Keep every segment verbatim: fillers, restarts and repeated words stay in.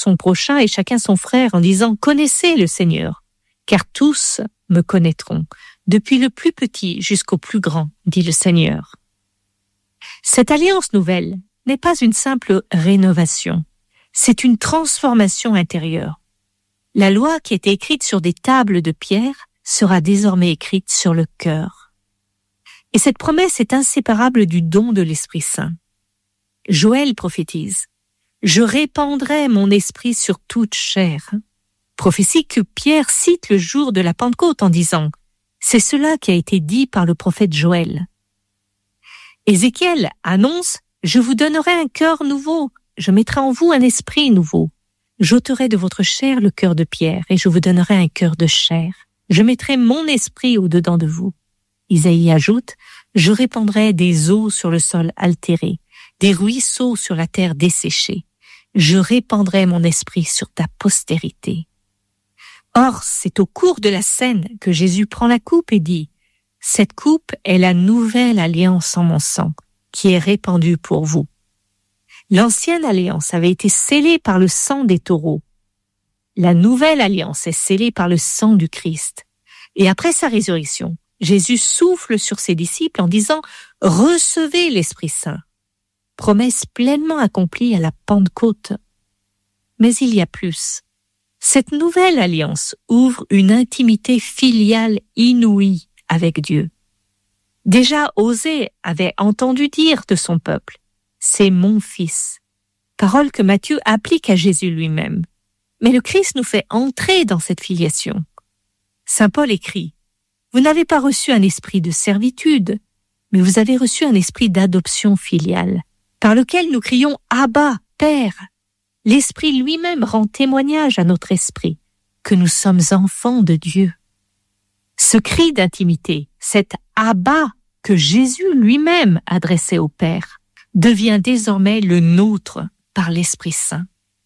son prochain et chacun son frère en disant « Connaissez le Seigneur, car tous me connaîtront, depuis le plus petit jusqu'au plus grand, dit le Seigneur. » Cette alliance nouvelle n'est pas une simple rénovation, c'est une transformation intérieure. La loi qui était écrite sur des tables de pierre sera désormais écrite sur le cœur. Et cette promesse est inséparable du don de l'Esprit Saint. Joël prophétise « Je répandrai mon esprit sur toute chair ». Prophétie que Pierre cite le jour de la Pentecôte en disant « C'est cela qui a été dit par le prophète Joël ». Ézéchiel annonce « Je vous donnerai un cœur nouveau, je mettrai en vous un esprit nouveau. J'ôterai de votre chair le cœur de pierre et je vous donnerai un cœur de chair. Je mettrai mon esprit au-dedans de vous. » Isaïe ajoute « Je répandrai des eaux sur le sol altéré, des ruisseaux sur la terre desséchée. Je répandrai mon esprit sur ta postérité. » Or, c'est au cours de la scène que Jésus prend la coupe et dit « Cette coupe est la nouvelle alliance en mon sang, qui est répandue pour vous. » L'ancienne alliance avait été scellée par le sang des taureaux. La nouvelle alliance est scellée par le sang du Christ. Et après sa résurrection, Jésus souffle sur ses disciples en disant « Recevez l'Esprit Saint ». Promesse pleinement accomplie à la Pentecôte. Mais il y a plus. Cette nouvelle alliance ouvre une intimité filiale inouïe avec Dieu. Déjà Osée avait entendu dire de son peuple « C'est mon fils », parole que Matthieu applique à Jésus lui-même. Mais le Christ nous fait entrer dans cette filiation. Saint Paul écrit « Vous n'avez pas reçu un esprit de servitude, mais vous avez reçu un esprit d'adoption filiale, par lequel nous crions « Abba, Père ». L'Esprit lui-même rend témoignage à notre esprit que nous sommes enfants de Dieu. Ce cri d'intimité, cet « Abba » que Jésus lui-même adressait au Père, devient désormais le nôtre par l'Esprit Saint.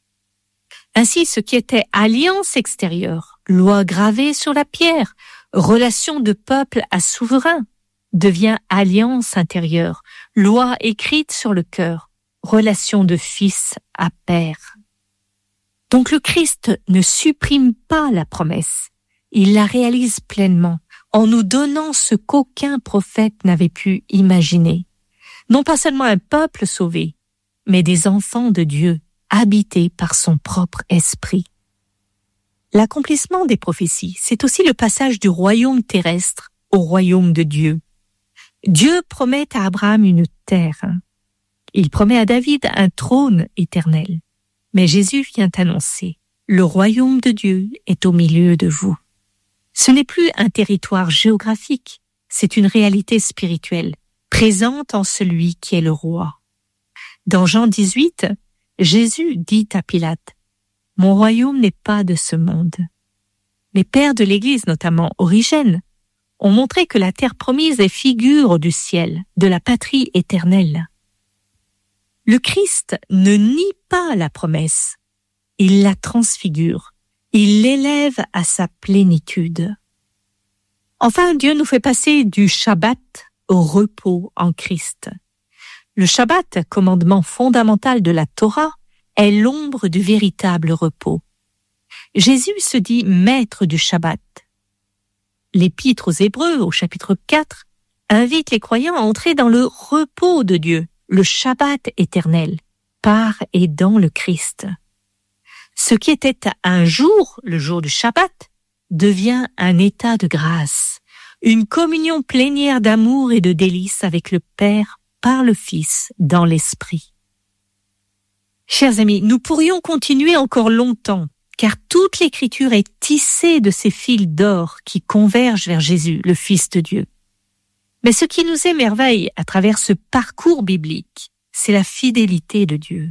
Ainsi, ce qui était alliance extérieure, loi gravée sur la pierre, relation de peuple à souverain, devient alliance intérieure, loi écrite sur le cœur, relation de fils à père. Donc le Christ ne supprime pas la promesse, il la réalise pleinement en nous donnant ce qu'aucun prophète n'avait pu imaginer. Non pas seulement un peuple sauvé, mais des enfants de Dieu habités par son propre esprit. L'accomplissement des prophéties, c'est aussi le passage du royaume terrestre au royaume de Dieu. Dieu promet à Abraham une terre. Il promet à David un trône éternel. Mais Jésus vient annoncer « Le royaume de Dieu est au milieu de vous ». Ce n'est plus un territoire géographique, c'est une réalité spirituelle, présente en celui qui est le roi. Dans Jean dix-huit, Jésus dit à Pilate « Mon royaume n'est pas de ce monde ». Les pères de l'Église, notamment Origène, ont montré que la terre promise est figure du ciel, de la patrie éternelle. Le Christ ne nie pas la promesse, il la transfigure, il l'élève à sa plénitude. Enfin, Dieu nous fait passer du Shabbat au repos en Christ. Le Shabbat, commandement fondamental de la Torah, est l'ombre du véritable repos. Jésus se dit maître du Shabbat. L'Épître aux Hébreux, au chapitre quatre, invite les croyants à entrer dans le repos de Dieu, le Shabbat éternel, par et dans le Christ. Ce qui était un jour, le jour du Shabbat, devient un état de grâce, une communion plénière d'amour et de délices avec le Père par le Fils dans l'Esprit. Chers amis, nous pourrions continuer encore longtemps, car toute l'Écriture est tissée de ces fils d'or qui convergent vers Jésus, le Fils de Dieu. Mais ce qui nous émerveille à travers ce parcours biblique, c'est la fidélité de Dieu.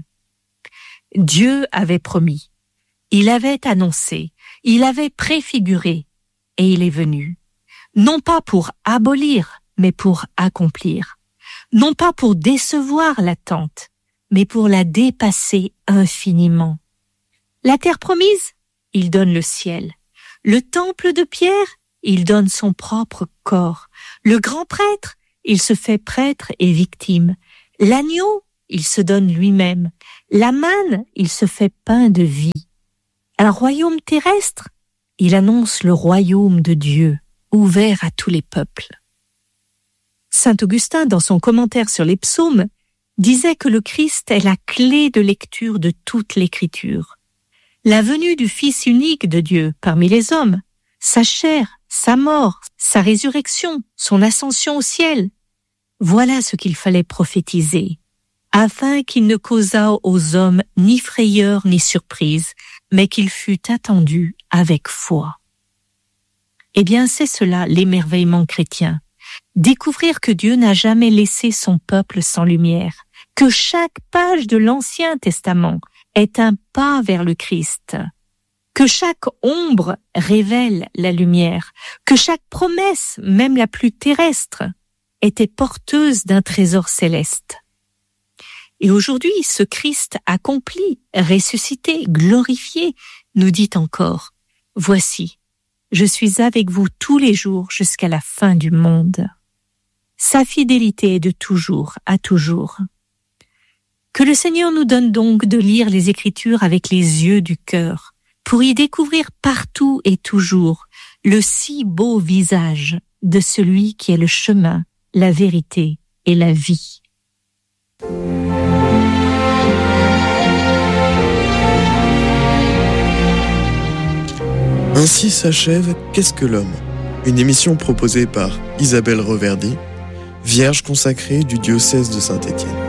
Dieu avait promis, il avait annoncé, il avait préfiguré, et il est venu. Non pas pour abolir, mais pour accomplir. Non pas pour décevoir l'attente, mais pour la dépasser infiniment. La terre promise, il donne le ciel. Le temple de pierre, il donne son propre corps. Le grand prêtre, il se fait prêtre et victime. L'agneau, il se donne lui-même. La manne, il se fait pain de vie. Un royaume terrestre, il annonce le royaume de Dieu, ouvert à tous les peuples. Saint Augustin, dans son commentaire sur les psaumes, disait que le Christ est la clé de lecture de toute l'Écriture. La venue du Fils unique de Dieu parmi les hommes, sa chair, sa mort, sa résurrection, son ascension au ciel, voilà ce qu'il fallait prophétiser, afin qu'il ne causât aux hommes ni frayeur ni surprise, mais qu'il fût attendu avec foi. Eh bien, c'est cela l'émerveillement chrétien. Découvrir que Dieu n'a jamais laissé son peuple sans lumière, que chaque page de l'Ancien Testament est un pas vers le Christ, que chaque ombre révèle la lumière, que chaque promesse, même la plus terrestre, était porteuse d'un trésor céleste. Et aujourd'hui, ce Christ accompli, ressuscité, glorifié, nous dit encore, « Voici, je suis avec vous tous les jours jusqu'à la fin du monde. » Sa fidélité est de toujours à toujours. Que le Seigneur nous donne donc de lire les Écritures avec les yeux du cœur, pour y découvrir partout et toujours le si beau visage de celui qui est le chemin, la vérité et la vie. Ainsi s'achève Qu'est-ce que l'homme ? Une émission proposée par Isabelle Reverdy, vierge consacrée du diocèse de Saint-Étienne.